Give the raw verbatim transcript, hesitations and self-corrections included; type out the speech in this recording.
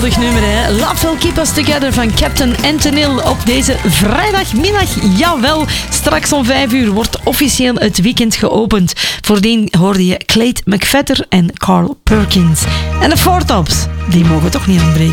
Geweldig nummer, hè? Love Will Keep Us Together van Captain Antonil op deze vrijdagmiddag. Jawel, straks om vijf uur wordt officieel het weekend geopend. Voordien hoorde je Clayton McVetter en Carl Perkins. En de Four Tops, die mogen toch niet ontbreken.